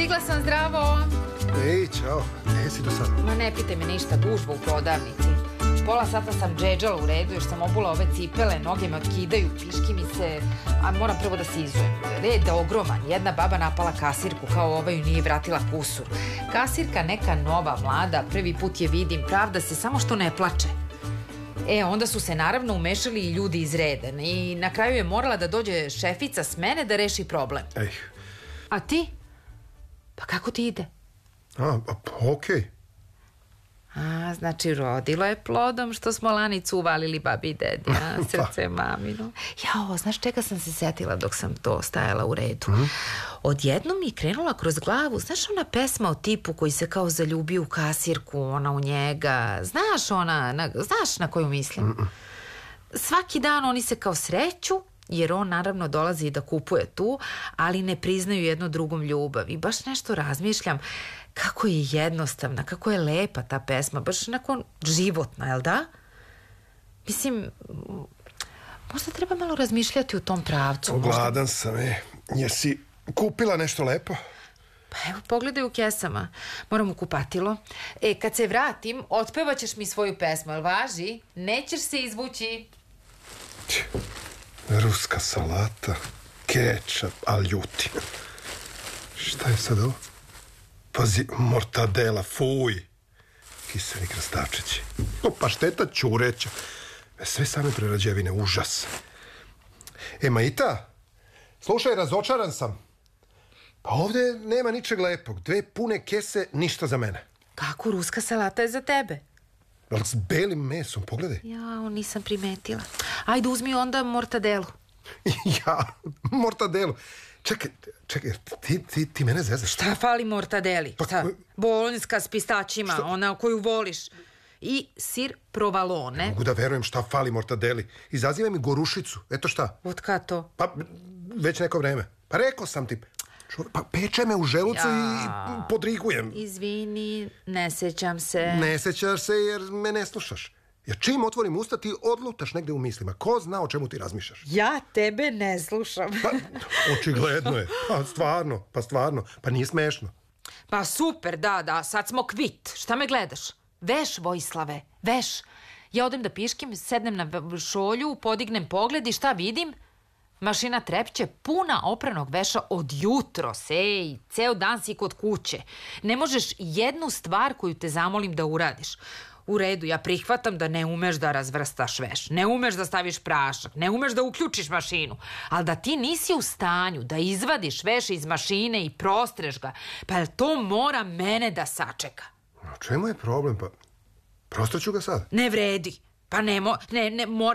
Stigla sam, zdravo. Ej, čao, gdje si do sada? Ma ne pitaj me ništa, gužba u prodavnici. Pola sata sam džedžala u redu, još sam obula ove cipele, noge me otkidaju, piški mi se, a moram prvo da se izujem. Red je ogroman, jedna baba napala kasirku, kao ova ju nije vratila kusur. Kasirka neka nova, mlada, prvi put je vidim, pravda se, samo što ne plače. Onda su se naravno umešali i ljudi iz reda i na kraju je morala da dođe šefica s mene da reši problem. Ej. A ti? Pa kako ti ide? Okej. Znači rodilo je plodom što smo lanicu uvalili babi i dedi, a srce mamino. Jao, znaš čega sam se setila dok sam to stajala u redu? Odjednom mi krenula kroz glavu, znaš ona pesma o tipu koji se kao zaljubio u kasirku, ona u njega, znaš na koju mislim? Svaki dan oni se kao sreću, jer on naravno dolazi da kupuje tu, ali ne priznaju jedno drugom ljubav. I baš nešto razmišljam kako je jednostavna, kako je lepa ta pesma, baš onako životna, jel da? Mislim, možda treba malo razmišljati u tom pravcu. Gladan sam, Jesi kupila nešto lepo? Pa evo, pogledaj u kesama. Moram u kupatilo. Kad se vratim, otpevaćeš mi svoju pesmu, jel važi? Nećeš se izvući. Ruska salata, kečap, aljuti. Šta je sad ovo? Pazi, mortadela, fuj. Kiseli krastavčići. Pašteta ćureća. Sve same prerađevine, užas. Maita, slušaj, razočaran sam. Pa ovdje nema ničeg lepog. 2 pune kese, ništa za mene. Kako ruska salata je za tebe? Ali s belim mesom, pogledaj. Jao, nisam primetila. Ajde, uzmi onda mortadelu. Mortadelu. Čekaj, ti mene zezaš. Šta fali mortadeli? Bolonjska s pistaćima, ona koju voliš. I sir provolone. Ne mogu da verujem šta fali mortadeli. Izaziva mi gorušicu, eto šta. Od kad to? Pa, već neko vreme. Pa rekao sam ti, pa peče me u želucu i podrigujem. Izvini, ne sećam se. Ne sećaš se jer me ne slušaš. Jer čim otvorim usta ti odlutaš negde u mislima. Ko zna o čemu ti razmišljaš? Ja tebe ne slušam. Pa, očigledno je. Pa stvarno. Pa nije smešno. Pa super, da, sad smo kvit. Šta me gledaš? Veš, Vojislave, veš. Ja odem da piškim, sednem na šolju, podignem pogled i šta vidim? Mašina trepće puna opranog veša od jutros, ceo dan si kod kuće. Ne možeš jednu stvar koju te zamolim da uradiš. U redu, ja prihvatam da ne umeš da razvrstaš veš, ne umeš da staviš prašak, ne umeš da uključiš mašinu, ali da ti nisi u stanju da izvadiš veš iz mašine i prostreš ga, pa to mora mene da sačeka. U čemu je problem? Pa prostreću ga sad. Ne vredi, pa ne mora